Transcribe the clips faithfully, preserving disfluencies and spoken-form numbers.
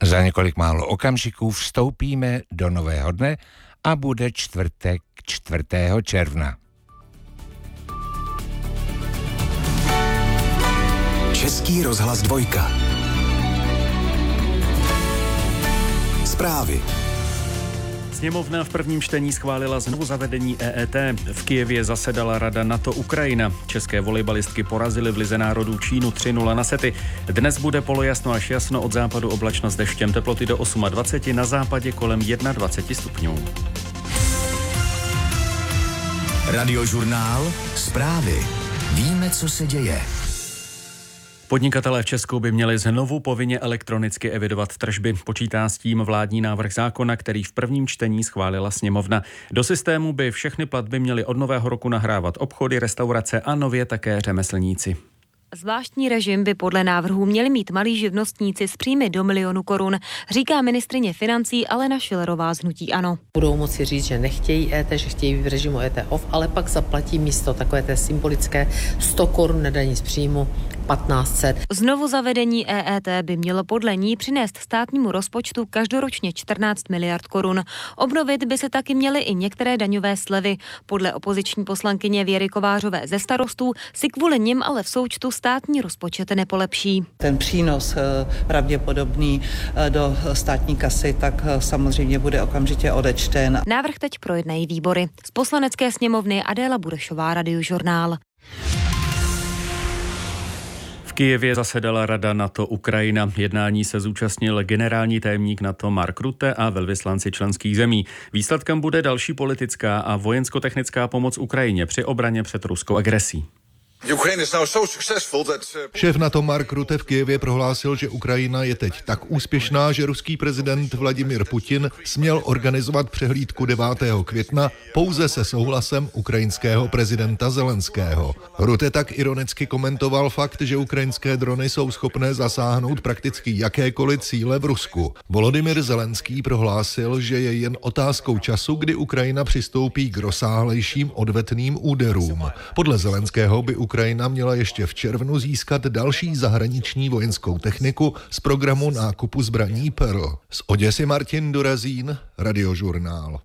Za několik málo okamžiků vstoupíme do nového dne a bude čtvrtek čtvrtého června. Český rozhlas dvojka. Zprávy. Sněmovna v prvním čtení schválila znovu zavedení E E T. V Kyjevě zasedala Rada NATO Ukrajina. České volejbalistky porazily v Lize národů Čínu tři nula na sety. Dnes bude polojasno až jasno, od západu oblačno s deštěm, teploty do dvacet osm, na západě kolem dvacet jedna stupňů. Radiožurnál. Zprávy. Víme, co se děje. Podnikatelé v Česku by měli znovu povinně elektronicky evidovat tržby. Počítá s tím vládní návrh zákona, který v prvním čtení schválila sněmovna. Do systému by všechny platby měly od nového roku nahrávat obchody, restaurace a nově také řemeslníci. Zvláštní režim by podle návrhu měli mít malí živnostníci s příjmy do milionu korun, říká ministryně financí Alena Schillerová z hnutí ANO. Budou moci říct, že nechtějí E E T, že chtějí v režimu E E T off, ale pak zaplatí místo takové té symbolické sto korun nedaní z příjmu patnáct set. Znovu zavedení E E T by mělo podle ní přinést státnímu rozpočtu každoročně čtrnáct miliard korun. Obnovit by se taky měly i některé daňové slevy. Podle opoziční poslankyně Věry Kovářové ze Starostů si kvůli nim ale v součtu státní rozpočet nepolepší. Ten přínos pravděpodobný do státní kasy tak samozřejmě bude okamžitě odečten. Návrh teď projednají výbory. Z Poslanecké sněmovny Adéla Burešová, Radiožurnál. V Kyjevě zasedala Rada NATO Ukrajina. Jednání se zúčastnil generální tajemník NATO Mark Rutte a velvyslanci členských zemí. Výsledkem bude další politická a vojensko-technická pomoc Ukrajině při obraně před ruskou agresí. Šéf NATO Mark Rutte v Kyjevě prohlásil, že Ukrajina je teď tak úspěšná, že ruský prezident Vladimír Putin směl organizovat přehlídku devátého května pouze se souhlasem ukrajinského prezidenta Zelenského. Rutte tak ironicky komentoval fakt, že ukrajinské drony jsou schopné zasáhnout prakticky jakékoliv cíle v Rusku. Volodymyr Zelenský prohlásil, že je jen otázkou času, kdy Ukrajina přistoupí k rozsáhlejším odvetným úderům. Podle Zelenského by Ukrajina měla ještě v červnu získat další zahraniční vojenskou techniku z programu nákupu zbraní Pearl. Z Oděsy Martin Durazín, Radiožurnál.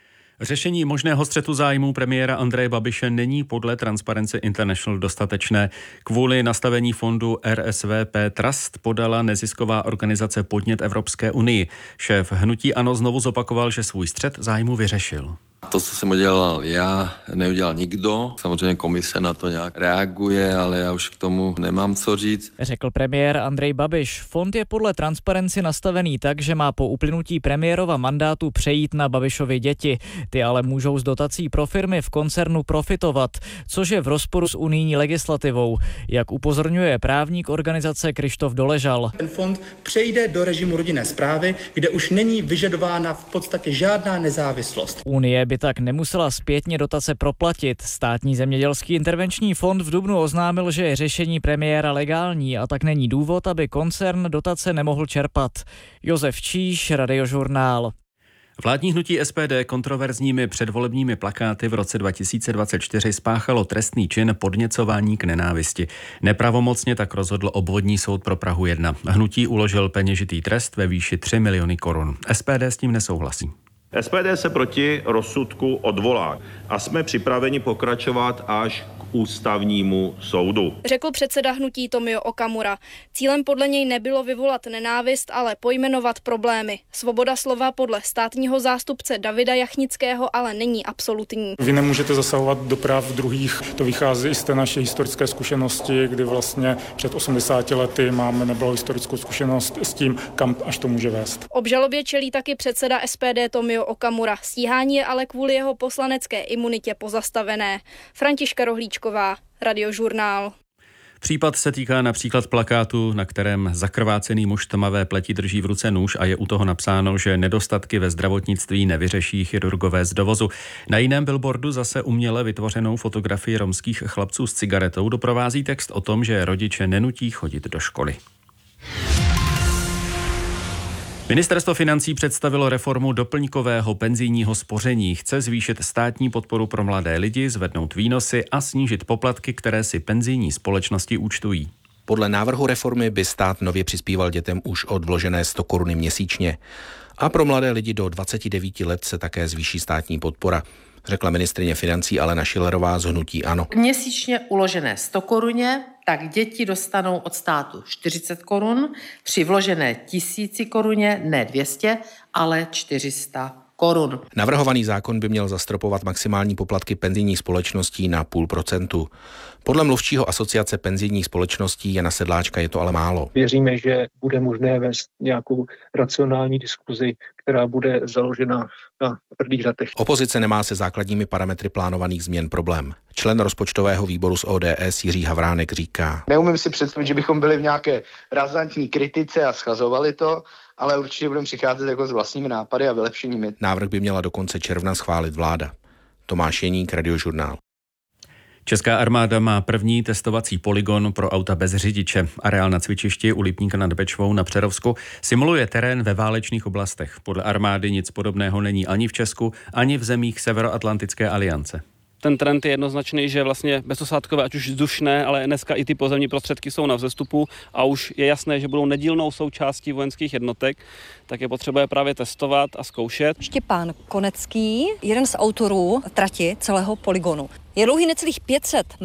Řešení možného střetu zájmů premiéra Andreje Babiše není podle Transparency International dostatečné. Kvůli nastavení fondu R S V P Trust podala nezisková organizace podnět Evropské unii. Šéf hnutí ANO znovu zopakoval, že svůj střet zájmu vyřešil. To, co jsem udělal já, neudělal nikdo. Samozřejmě komise na to nějak reaguje, ale já už k tomu nemám co říct. Řekl premiér Andrej Babiš. Fond je podle Transparency nastavený tak, že má po uplynutí premiérova mandátu přejít na Babišovy děti. Ty ale můžou z dotací pro firmy v koncernu profitovat, což je v rozporu s unijní legislativou. Jak upozorňuje právník organizace Krištof Doležal. Ten fond přejde do režimu rodinné správy, kde už není vyžadována v podstatě žádná nezávislost. Unie by tak nemusela zpětně dotace proplatit. Státní zemědělský intervenční fond v dubnu oznámil, že je řešení premiéra legální a tak není důvod, aby koncern dotace nemohl čerpat. Josef Číš, Radiožurnál. Vládní hnutí S P D kontroverzními předvolebními plakáty v roce dva tisíce dvacet čtyři spáchalo trestný čin podněcování k nenávisti. Nepravomocně tak rozhodl obvodní soud pro Prahu jedna. Hnutí uložil peněžitý trest ve výši tři miliony korun. S P D s tím nesouhlasí. S P D se proti rozsudku odvolá a jsme připraveni pokračovat až k ústavnímu soudu. Řekl předseda hnutí Tomio Okamura. Cílem podle něj nebylo vyvolat nenávist, ale pojmenovat problémy. Svoboda slova podle státního zástupce Davida Jachnického ale není absolutní. Vy nemůžete zasahovat do práv druhých. To vychází i z té naší historické zkušenosti, kdy vlastně před osmdesáti lety máme nebylo historickou zkušenost s tím, kam až to může vést. Obžalobě čelí taky předseda S P D Tomio Okamura. Stíhání je ale kvůli jeho poslanecké imunitě pozastavené. Františka Rohlíčková, Radiožurnál. Případ se týká například plakátu, na kterém zakrvácený muž tmavé pleti drží v ruce nůž a je u toho napsáno, že nedostatky ve zdravotnictví nevyřeší chirurgové z dovozu. Na jiném billboardu zase uměle vytvořenou fotografii romských chlapců s cigaretou doprovází text o tom, že rodiče nenutí chodit do školy. Ministerstvo financí představilo reformu doplňkového penzijního spoření. Chce zvýšit státní podporu pro mladé lidi, zvednout výnosy a snížit poplatky, které si penzijní společnosti účtují. Podle návrhu reformy by stát nově přispíval dětem už od vložené sto koruny měsíčně. A pro mladé lidi do dvaceti devíti let se také zvýší státní podpora, řekla ministryně financí Alena Schillerová z hnutí ANO. Měsíčně uložené sto koruně, tak děti dostanou od státu čtyřicet korun, při vložené tisíci koruně ne dvě stě, ale čtyři sta korun. Navrhovaný zákon by měl zastropovat maximální poplatky penzijních společností na půl procentu. Podle mluvčího asociace penzijních společností Jana Sedláčka je to ale málo. Věříme, že bude možné vést nějakou racionální diskuzi, která bude založena na tvrdých datech. Opozice nemá se základními parametry plánovaných změn problém. Člen rozpočtového výboru z O D S Jiří Havránek říká: Neumím si představit, že bychom byli v nějaké razantní kritice a schazovali to, ale určitě budeme přicházet jako s vlastními nápady a vylepšeními. Návrh by měla do konce června schválit vláda. Tomáš Jeník, Radiožurnál. Česká armáda má první testovací polygon pro auta bez řidiče. Areál na cvičišti u Lipníka nad Bečvou na Přerovsku simuluje terén ve válečných oblastech. Podle armády nic podobného není ani v Česku, ani v zemích Severoatlantické aliance. Ten trend je jednoznačný, že vlastně bezosádkové, ať už vzdušné, ale dneska i ty pozemní prostředky jsou na vzestupu a už je jasné, že budou nedílnou součástí vojenských jednotek, tak je potřeba je právě testovat a zkoušet. Štěpán Konecký, jeden z autorů trati celého polygonu. Je dlouhý necelých pět set